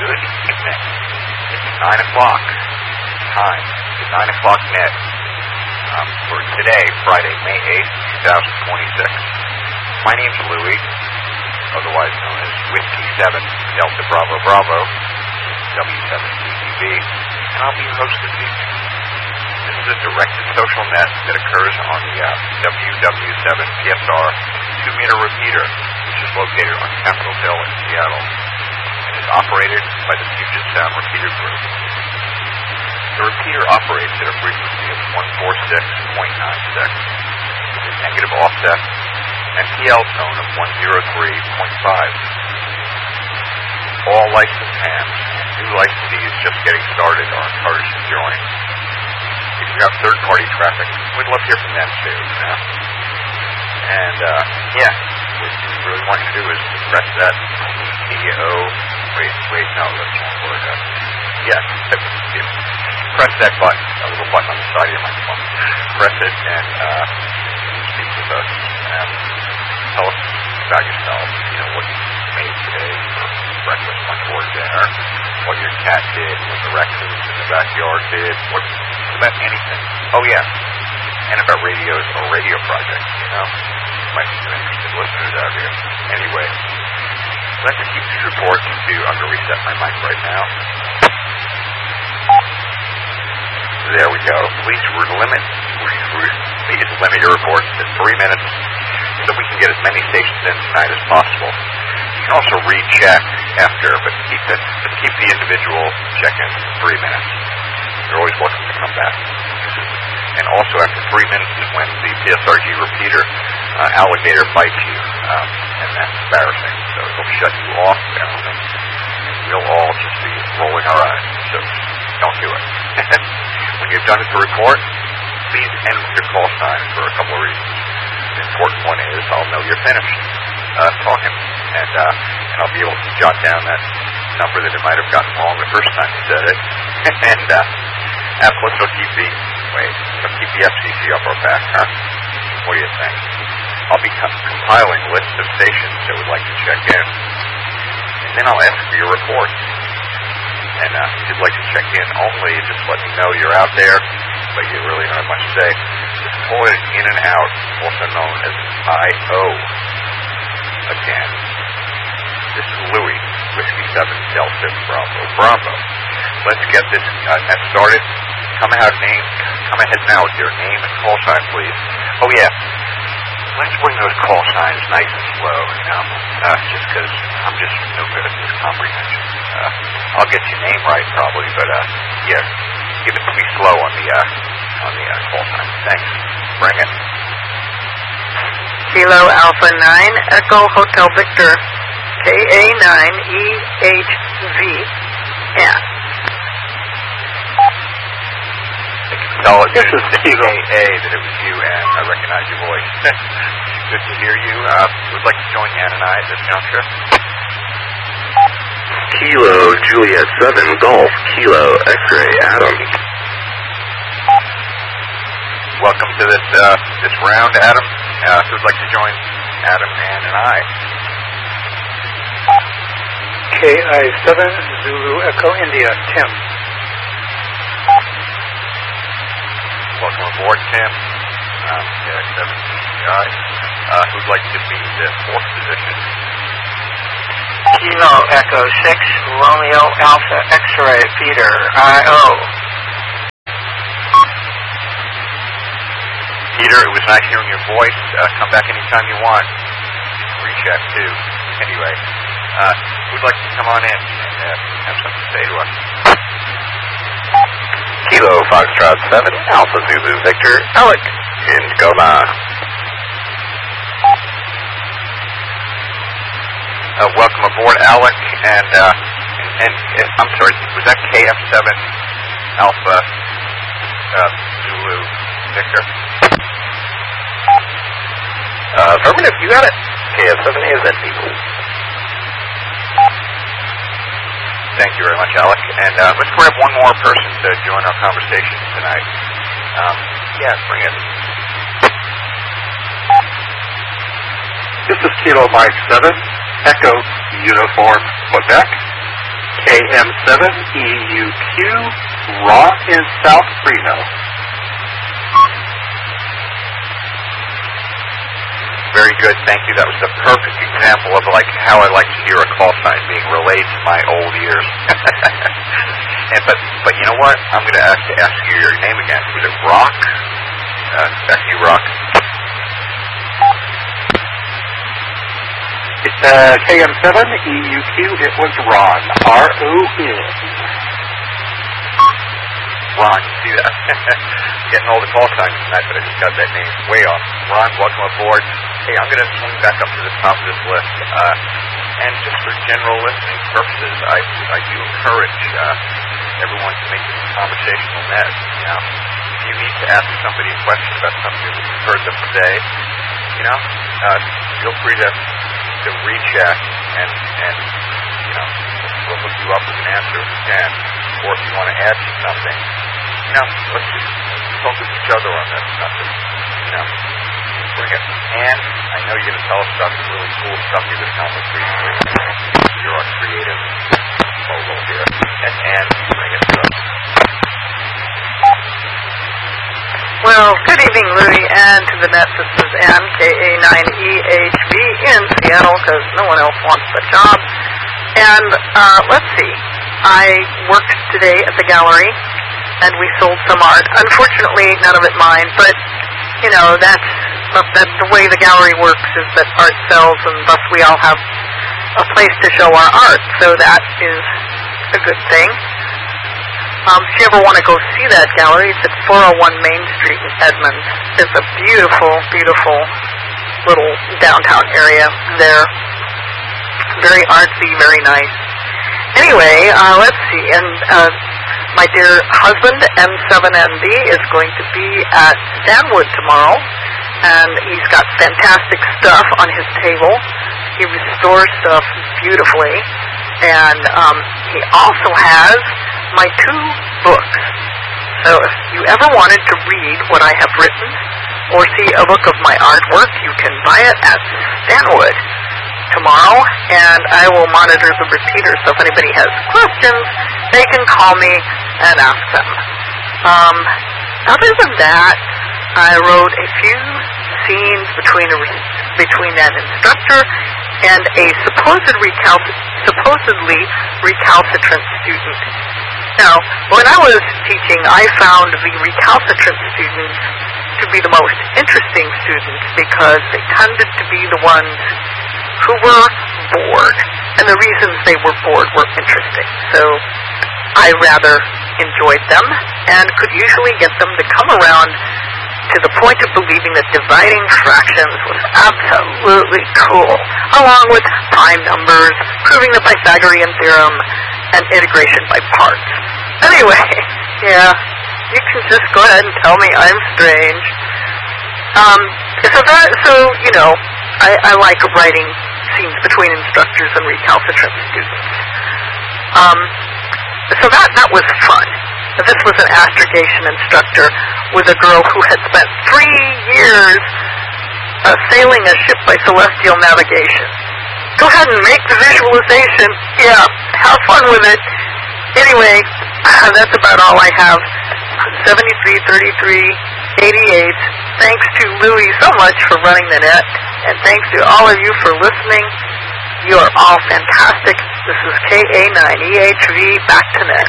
good evening. It's 9 o'clock. Time is 9 o'clock net. For today, Friday, May 8th, 2026. My name's Louie, otherwise known as Whiskey 7 Delta Bravo Bravo, W7CTV, and I'll be your host this evening. This is a directed social net that occurs on the WW7PSR 2-meter repeater, which is located on Capitol Hill in Seattle, and is operated by the Puget Sound Repeater Group. The repeater operates at a frequency of 146.96, with a negative offset, and PL tone of 103.5. All licensed hams and new licensees just getting started are encouraged to join. If you have third-party traffic, we'd love to hear from them too. And what we really want you to do is press that press that button, a little button on the side of your microphone. Press it and speak with us. Tell us about yourself. What you made today for breakfast, lunch, or dinner. What your cat did, what the raccoons in the backyard did. About anything. Oh yeah, and about radios or radio projects. Might be some interested listeners out here. Anyway, let's keep these reports to. I'm going to reset my mic right now. There we go. Please limit your reports to 3 minutes so we can get as many stations in tonight as possible. You can also recheck after, but keep the individual check-ins to 3 minutes. You're always welcome to come back. And also after 3 minutes is when the PSRG repeater alligator bites you, and that's embarrassing. So it'll shut you off, and we'll all just be rolling our eyes. So don't do it. When you've done the report, please end with your call sign for a couple of reasons. The important one is I'll know you're finished talking, and I'll be able to jot down that number that I might have gotten wrong the first time you said it. And plus it'll keep the FCC up our back, huh? What do you think? I'll be compiling lists of stations that would like to check in, and then I'll ask for your report. And if you'd like to check in only, just let me know you're out there, but you really don't have much to say. Just pull it in and out, also known as I.O. Again, this is Louie, Whiskey 7 Delta Bravo Bravo. Let's get this started. Come ahead now with your name and call sign, please. Oh yeah, let's bring those call signs nice and slow, just because I'm just no good at this comprehension. I'll get your name right probably, but give it to me slow on the call sign. Thanks. Bring it. Kilo Alpha 9 Echo Hotel Victor KA9EHV. This is Kilo A that it was you, and I recognize your voice. Good to hear you. Would like to join Ann and I at this juncture. Kilo Juliet 7 Golf Kilo X-Ray Adam. Welcome to this round, Adam. Who'd like to join Adam, Ann, and I? KI7 Zulu Echo India, Tim. Welcome aboard, Tim. KI7 CCI. Who'd like to be the fourth position? Kilo Echo 6 Romeo Alpha X-Ray Peter I.O. Peter, it was nice hearing your voice. Come back anytime you want. Recheck too. Anyway, we'd like you to come on in and have something to say to us. Kilo Foxtrot 7 Alpha Zulu Victor Alec in Tacoma. Welcome aboard, Alec, and I'm sorry, was that KF7 Alpha Zulu Victor? Affirmative, you got it. KF7AZ people. Thank you very much, Alec. And let's grab one more person to join our conversation tonight. Bring it. This is Kilo Mike 7, Echo Uniform Quebec. KM7EUQ, Raw in South Reno. Very good, thank you. That was the perfect example of like how I like to hear a call sign being relayed to my old ears. But you know what? I'm going to ask you your name again. Was it Rock? Back to you, Rock. It's KM7EUQ. It was Ron. R-O-N. Ron, you see that? Getting all the call signs tonight, but I just got that name way off. Ron, welcome aboard. Hey, I'm going to swing back up to the top of this list. And just for general listening purposes, I do encourage everyone to make this a conversational net. You know, if you need to ask somebody a question about something that you've heard them say, you know, feel free to reach out and you know, we'll hook you up with an answer if we can. Or if you want to add to something, you know, let's just talk with each other on that stuff. You know, bring it. And I know you're going to tell us about some really cool stuff you're going to tell us recently. You're our creative mogul here. And bring it to us. Well, good evening, Louie, and to the net. This is Ann, KA9EHV in Seattle, because no one else wants the job. And let's see. I worked today at the gallery, and we sold some art. Unfortunately, none of it mine, but, you know, that's the way the gallery works, is that art sells, and thus we all have a place to show our art, so that is a good thing. If you ever want to go see that gallery, it's at 401 Main Street in Edmonds. It's a beautiful, beautiful little downtown area there. Very artsy, very nice. Anyway, let's see. And my dear husband, M7ND, is going to be at Stanwood tomorrow, and he's got fantastic stuff on his table. He restores stuff beautifully, and he also has my 2 books. So if you ever wanted to read what I have written or see a book of my artwork, you can buy it at Stanwood tomorrow, and I will monitor the repeater, so if anybody has questions, they can call me and ask them. Other than that, I wrote a few scenes between an instructor and a supposedly recalcitrant student. Now, when I was teaching, I found the recalcitrant students to be the most interesting students because they tended to be the ones who were bored, and the reasons they were bored were interesting. So I rather enjoyed them and could usually get them to come around to the point of believing that dividing fractions was absolutely cool, along with prime numbers, proving the Pythagorean theorem, and integration by parts. Anyway, yeah, you can just go ahead and tell me I'm strange. So you know, I like writing scenes between instructors and recalcitrant students. So that was fun. This was an astrogation instructor with a girl who had spent 3 years sailing a ship by celestial navigation. Go ahead and make the visualization. Yeah, have fun with it. Anyway, that's about all I have. 733388. Thanks to Louie so much for running the net, and thanks to all of you for listening. You are all fantastic. This is KA9EHV, back to net.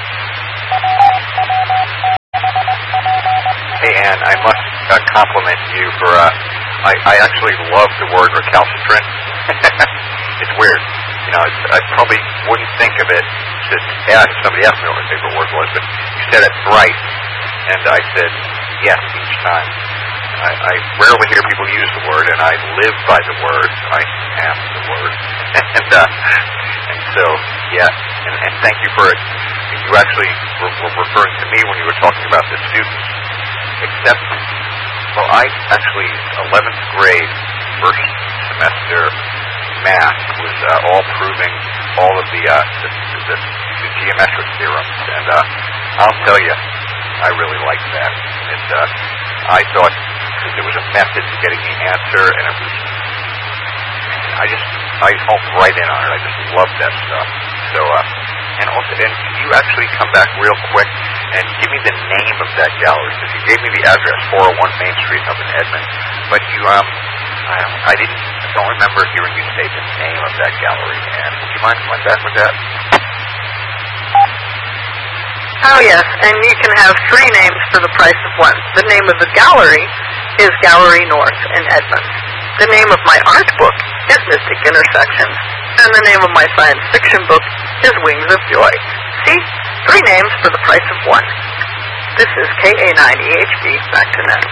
Hey, Ann, I must compliment you for, I actually love the word recalcitrant. It's weird. You know, I probably wouldn't think of it to ask somebody else what my favorite word was, but you said it right, and I said yes each time. I rarely hear people use the word, and I live by the word. I am the word. and so, yeah, and thank you for it. You actually were referring to me when you were talking about the students, except, well, I actually, 11th grade, first semester math was all proving all of the geometric theorems, and I'll tell you, I really liked that. And I thought there was a method to getting the answer, and it was, I homed right in on it. I just loved that stuff. So and can you actually come back real quick and give me the name of that gallery? Because you gave me the address, 401 Main Street up in Edmond, but you, I don't remember hearing you say the name of that gallery. And would you mind coming back with that? Oh, yes, and you can have 3 names for the price of 1. The name of the gallery is Gallery North in Edmond. The name of my art book is Mystic Intersections, and the name of my science fiction book is Wings of Joy. See? 3 names for the price of 1. This is KA9EHB, back to net.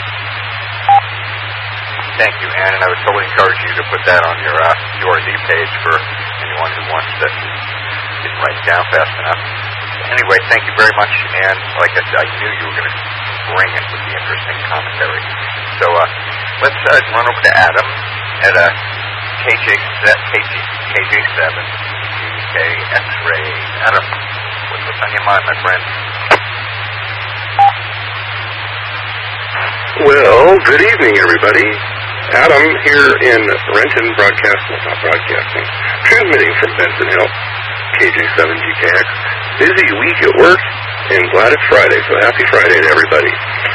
Thank you, Ann, and I would totally encourage you to put that on your URZ page for anyone who wants to didn't write it down fast enough. Anyway, thank you very much, and like I said, I knew you were going to bring it with the interesting commentary. So let's run over to Adam at KJ7 GK X-ray. Adam, what's on your mind, my friend? Well, good evening, everybody. Adam here in Renton broadcasting, transmitting from Benson Hill, KJ7GKX. Busy week at work, and glad it's Friday, so happy Friday to everybody.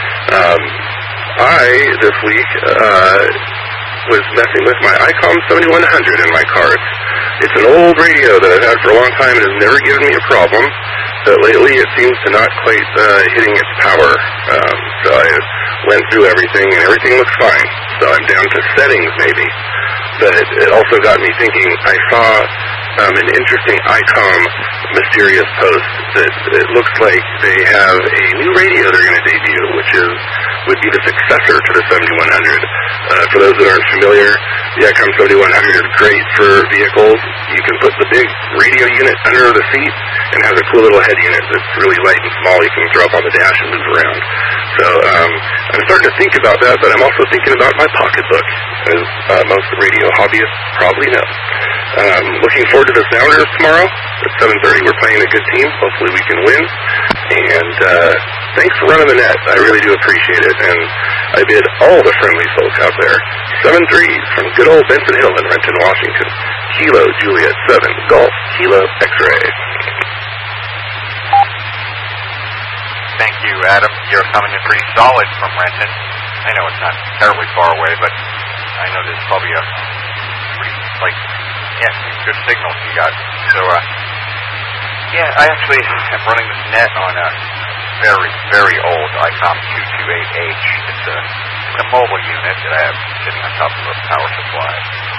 I, this week, was messing with my ICOM 7100 in my car. It's an old radio that I've had for a long time and has never given me a problem, but lately it seems to not quite hitting its power. So I went through everything, and everything looks fine. So I'm down to settings, maybe. But it also got me thinking. I saw an interesting ICOM mysterious post that it looks like they have a new radio they're going to debut, which would be the successor to the 7100. For those that aren't familiar, the ICOM 7100 is great for vehicles. You can put the big radio unit under the seat and has a cool little head unit that's really light and small. You can throw up on the dash and move around. So I'm starting to think about that, but I'm also thinking about my pocketbook, as most radio hobbyists probably know. Looking forward to the Sounders tomorrow at 7:30. We're playing a good team. Hopefully we can win. And thanks for running the net. I really do appreciate it. And I bid all the friendly folk out there 7 threes from good old Benson Hill in Renton, Washington. Kilo Juliet 7 Golf Kilo X-ray. Thank you, Adam. You're coming in pretty solid from Renton. I know it's not terribly far away, but I know there's probably a pretty, good signal you got. So, I actually am running this net on a very, very old ICOM 228H. It's a mobile unit that I have sitting on top of a power supply.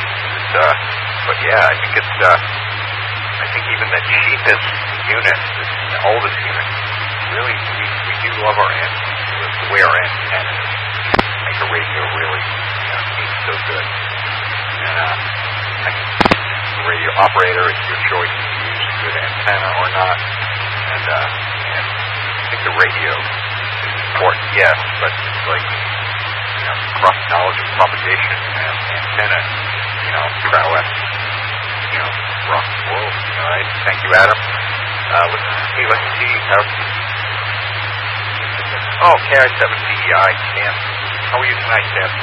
I think even the cheapest unit, the oldest unit, really, we do love our the way our antennas make a radio really seem so good. And the radio operator, it's your choice to use a good antenna or not. And I think the radio is important, yes, but it's like, cross knowledge of propagation and antenna, prowess, rock the world. All right, thank you, Adam. Let's see how. Oh, KI7DEI, Sam. How are you tonight, Sam?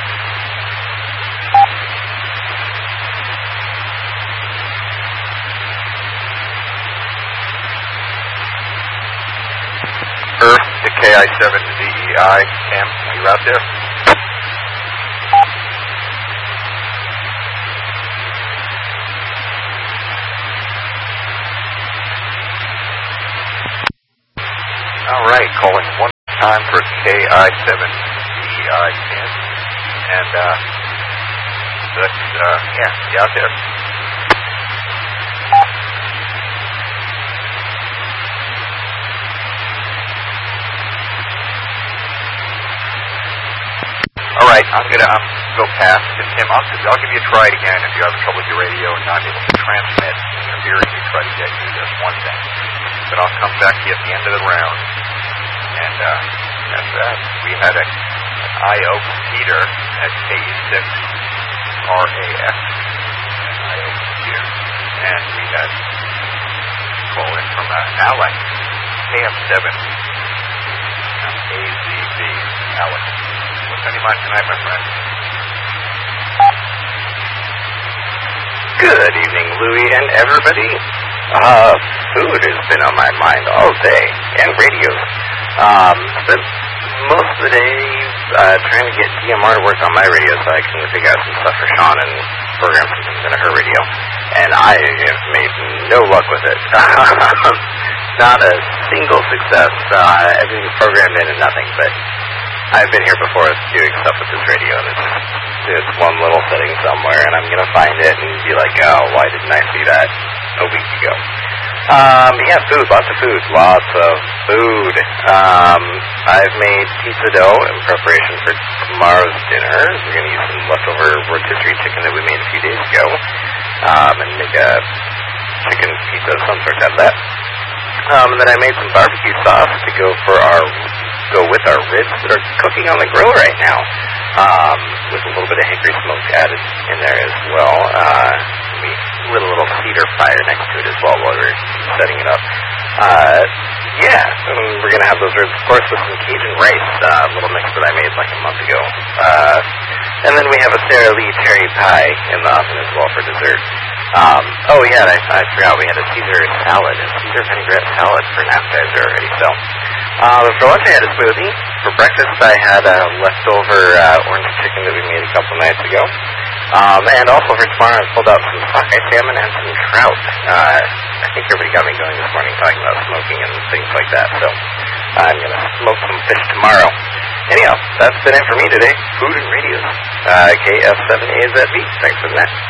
Earth to KI7DEI, Sam, are you out there? All right, calling one time for KI7DEI, Sam. And, let's, you out there? All right, I'm gonna go past to Tim. I'll give you a try again if you have trouble with your radio and not able to transmit. Interfering to try to get you. That's one thing. But I'll come back to you at the end of the round. And that's that. We had an IO computer at KE6RAX, an IO computer, and we had a call in from Alex, KF7, AZB, Alex. What's on your mind tonight, my friend? Good evening, Louie and everybody. Food has been on my mind all day, and radios. Spent most of the day trying to get DMR to work on my radio so I can figure out some stuff for Sean and program some things into her radio. And I have made no luck with it. Not a single success. Everything's programmed in and nothing, but I've been here before doing stuff with this radio, and it's one little setting somewhere, and I'm going to find it and be like, oh, why didn't I see that a week ago? Yeah, food, lots of food. I've made pizza dough in preparation for tomorrow's dinner. We're going to use some leftover rotisserie chicken that we made a few days ago, and make a chicken pizza of some sort out of that. And then I made some barbecue sauce to go with our ribs that are cooking on the grill right now, with a little bit of hickory smoke added in there as well. We lit a little cedar fire next to it as well while we were setting it up. Yeah, and we're going to have those ribs, of course, with some Cajun rice, a little mix that I made like a month ago. And then we have a Sara Lee cherry pie in the oven as well for dessert. Oh yeah, I forgot we had a Caesar salad, a Caesar vinaigrette salad for an appetizer already. So, for lunch I had a smoothie. For breakfast I had a leftover orange chicken that we made a couple nights ago. And also for tomorrow I pulled out some sockeye salmon and some trout. I think everybody got me going this morning talking about smoking and things like that. So, I'm going to smoke some fish tomorrow. Anyhow, that's been it for me today. Food and radios. KF7AZV. Thanks for that.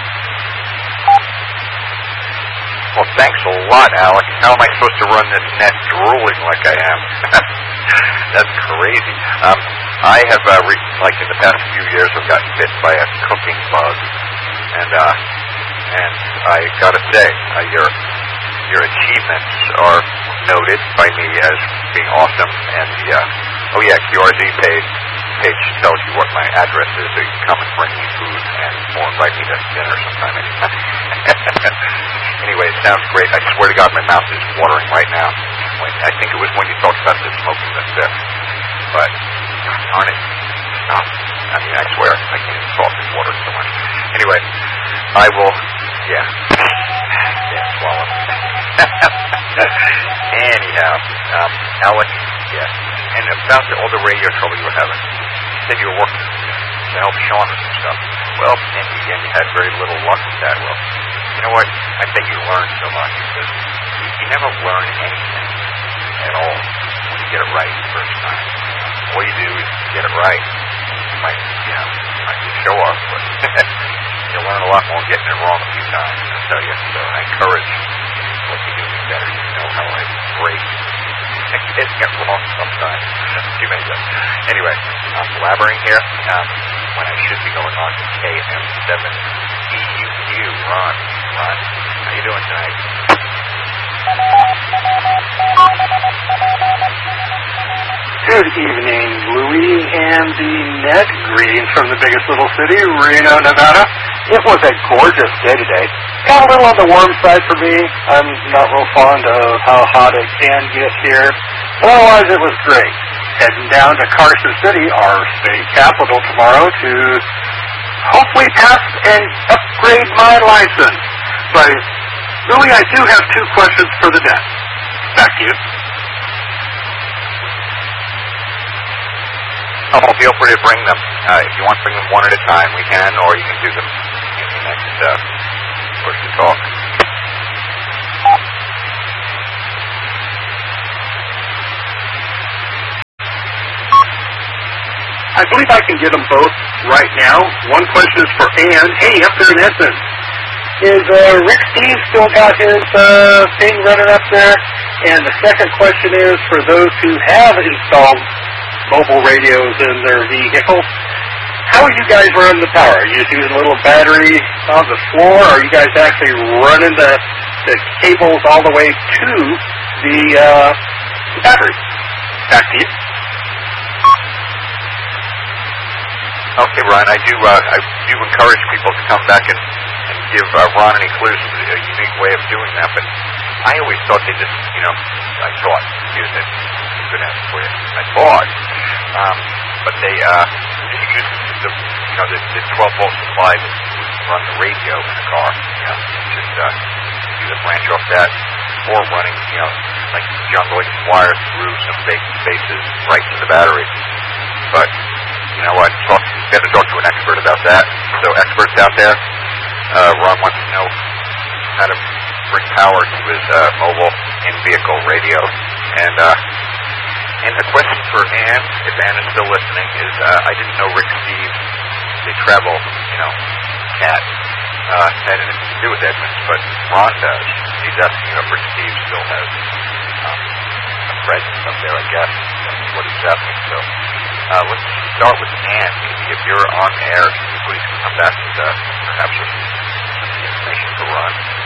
Well, thanks a lot, Alex. How am I supposed to run this net drooling like I am? That's crazy. I have, like in the past few years, I've gotten bit by a cooking bug, and I gotta say, your achievements are noted by me as being awesome, and the QRZ page tells you what my address is, so you can come and bring me food and more invite me to dinner sometime anytime. Anyway, it sounds great. I swear to God, my mouth is watering right now. I think it was when you talked about the smoking the fifth. But, darn it. Stop. I mean, I swear, I can't even talk. It's watering so much. Anyway, I will, swallow. Anyhow, Alex, and about all the radio trouble you were having, you said you were working to help Sean with some stuff. Well, and you had very little luck with that. Well, you know what? I bet you learned so much, because you never learn anything at all when you get it right the first time. All you do is get it right. You might show off, but you'll learn a lot more getting it wrong a few times, I'll tell you. So I encourage what you do better. You know how I break. I get wrong sometimes. Too many times. Anyway, I'm blabbering here when I should be going on to KM7 EUQ. Ron, how you doing tonight? Good evening, Louie and the net. Greetings from the biggest little city, Reno, Nevada. It was a gorgeous day today. Got a little on the warm side for me. I'm not real fond of how hot it can get here. Otherwise, it was great. Heading down to Carson City, our state capital, tomorrow to hopefully pass and upgrade my license. But, Louie, I do have two questions for the net. Back to you. Oh, feel free to bring them. If you want to bring them one at a time, we can, or you can do them in the next push to talk. I believe I can get them both right now. One question is for Ann. Hey, up there in Edmonds, is Rick Steve still got his thing running up there? And the second question is for those who have installed mobile radios in their vehicles, how are you guys running the power? Are you just using a little battery on the floor, or are you guys actually running the cables all the way to the battery? Back to you. Okay, Ron, I do encourage people to come back and give Ron any clues to a unique way of doing that, but I always thought they just, here's a good answer for you. I thought, but they use the 12-volt supply that run the radio in the car. Just use either branch off that or running, like jungling wires through some vacant spaces right to the battery. But you know what? Got to talk to an expert about that. So experts out there, Ron wants to know how to bring power to his mobile in-vehicle radio. And a question for Ann, if Ann is still listening, is I didn't know Rick Steves, they travel, cat, had anything to do with Edmonds, but Ron does. He's asking if Rick Steves still has a presence up there, I guess. That's what he's asking. So let's start with Ann. If you're on air, can you please come back with perhaps some information for Ron?